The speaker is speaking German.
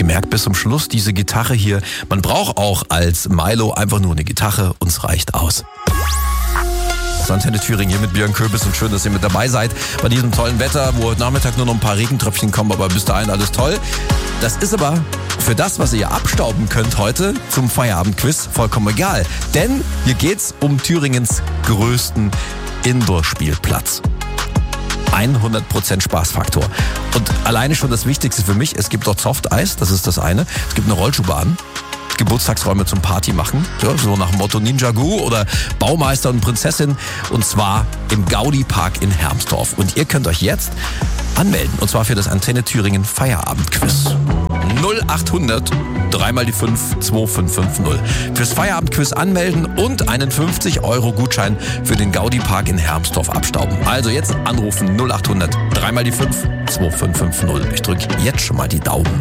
gemerkt, bis zum Schluss diese Gitarre hier. Man braucht auch als Milo einfach nur eine Gitarre, uns reicht aus. Antenne Thüringen hier mit Björn Köbis und schön, dass ihr mit dabei seid bei diesem tollen Wetter, wo heute Nachmittag nur noch ein paar Regentröpfchen kommen, aber bis dahin alles toll. Das ist aber für das, was ihr abstauben könnt heute zum Feierabendquiz, vollkommen egal. Denn hier geht's um Thüringens größten Indoor-Spielplatz. 100% Spaßfaktor. Und alleine schon das Wichtigste für mich, es gibt dort Softeis, das ist das eine. Es gibt eine Rollschuhbahn. Geburtstagsräume zum Party machen, ja, so nach dem Motto Ninja Go oder Baumeister und Prinzessin, und zwar im Gaudi Park in Hermsdorf. Und ihr könnt euch jetzt anmelden, und zwar für das Antenne Thüringen Feierabendquiz. 0800 3 mal die 5 2550. Fürs Feierabendquiz anmelden und einen 50-Euro-Gutschein für den Gaudi Park in Hermsdorf abstauben. Also jetzt anrufen 0800 3 mal die 5 2550. Ich drücke jetzt schon mal die Daumen.